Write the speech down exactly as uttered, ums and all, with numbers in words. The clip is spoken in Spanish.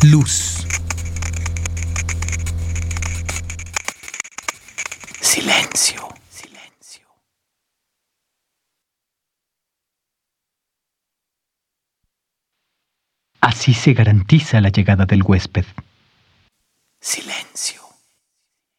Luz. Silencio. Silencio. Así se garantiza la llegada del huésped.